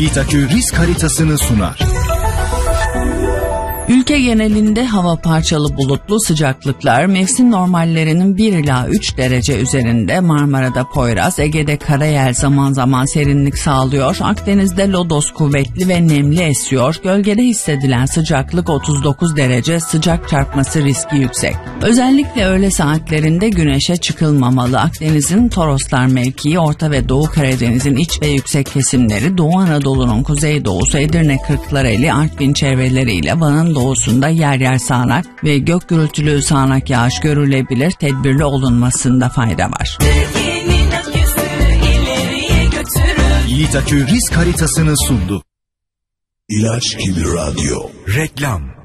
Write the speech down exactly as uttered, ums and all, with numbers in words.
Yiğit Akü risk haritasını sunar. Ülke genelinde hava parçalı bulutlu, sıcaklıklar mevsim normallerinin bir ila üç derece üzerinde. Marmara'da Poyraz, Ege'de Karayel zaman zaman serinlik sağlıyor. Akdeniz'de lodos kuvvetli ve nemli esiyor. Gölgede hissedilen sıcaklık otuz dokuz derece, sıcak çarpması riski yüksek. Özellikle öğle saatlerinde güneşe çıkılmamalı. Akdeniz'in Toroslar mevkii, Orta ve Doğu Karadeniz'in iç ve yüksek kesimleri, Doğu Anadolu'nun kuzeydoğusu, Edirne, Kırklareli, Artvin çevreleriyle Van'ın doğusunda yer yer sağanak ve gök gürültülü sağanak yağış görülebilir. Tedbirli olunmasında fayda var. Yiğit Akü risk haritasını sundu. İlaç gibi radyo. Reklam.